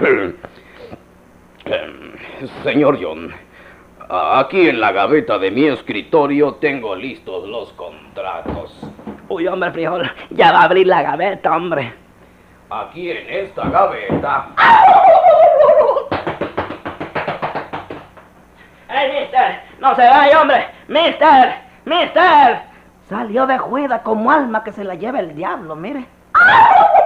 Señor John, aquí en la gaveta de mi escritorio tengo listos los contratos. Uy, hombre, frijol, ya va a abrir la gaveta, hombre. Aquí en esta gaveta. ¡Ey, mister! ¡No se vaya, hombre! ¡Mister! Salió de juida como alma que se la lleva el diablo, mire.